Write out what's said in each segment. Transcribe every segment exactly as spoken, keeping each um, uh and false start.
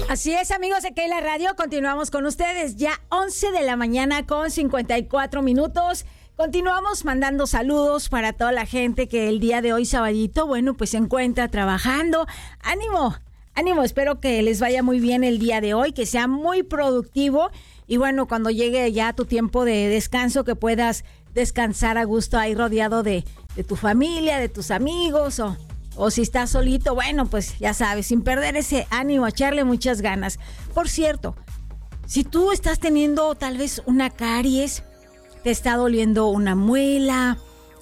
Así es, amigos de Keila Radio, continuamos con ustedes, ya once de la mañana con cincuenta y cuatro minutos. Continuamos mandando saludos para toda la gente que el día de hoy, sabadito, bueno, pues se encuentra trabajando. ¡Ánimo! Ánimo, espero que les vaya muy bien el día de hoy, que sea muy productivo. Y bueno, cuando llegue ya tu tiempo de descanso, que puedas descansar a gusto ahí rodeado de, de tu familia, de tus amigos o... O si estás solito, bueno, pues ya sabes, sin perder ese ánimo, echarle muchas ganas. Por cierto, si tú estás teniendo tal vez una caries, te está doliendo una muela,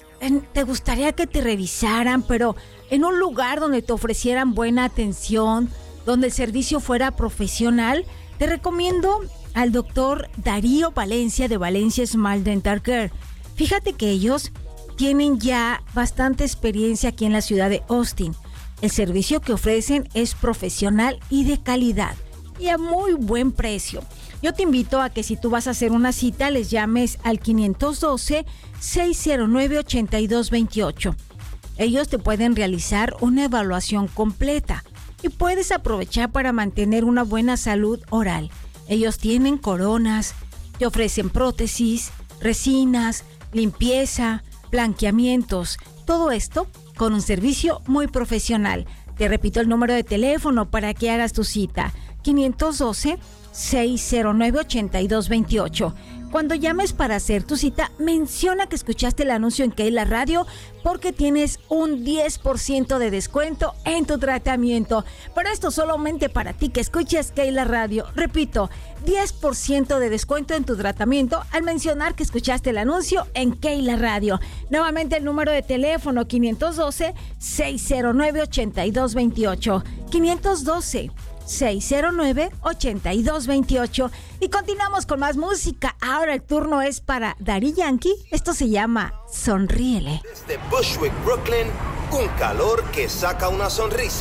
te gustaría que te revisaran, pero en un lugar donde te ofrecieran buena atención, donde el servicio fuera profesional, te recomiendo al doctor Darío Valencia de Valencia Smile Dental Care. Fíjate que ellos tienen ya bastante experiencia aquí en la ciudad de Austin. El servicio que ofrecen es profesional y de calidad y a muy buen precio. Yo te invito a que si tú vas a hacer una cita, les llames al quinientos doce, seiscientos nueve, ochenta y dos veintiocho. Ellos te pueden realizar una evaluación completa y puedes aprovechar para mantener una buena salud oral. Ellos tienen coronas, te ofrecen prótesis, resinas, limpieza, blanqueamientos, todo esto con un servicio muy profesional. Te repito el número de teléfono para que hagas tu cita, quinientos doce, seiscientos nueve, ochenta y dos veintiocho. Cuando llames para hacer tu cita, menciona que escuchaste el anuncio en Keila Radio porque tienes un diez por ciento de descuento en tu tratamiento. Pero esto solamente para ti que escuches Keila Radio. Repito, diez por ciento de descuento en tu tratamiento al mencionar que escuchaste el anuncio en Keila Radio. Nuevamente el número de teléfono quinientos doce, seiscientos nueve, ochenta y dos veintiocho. quinientos doce, seiscientos nueve, ochenta y dos veintiocho. Y continuamos con más música. Ahora el turno es para Daddy Yankee. Esto se llama Sonríele. Desde Bushwick, Brooklyn, un calor que saca una sonrisa.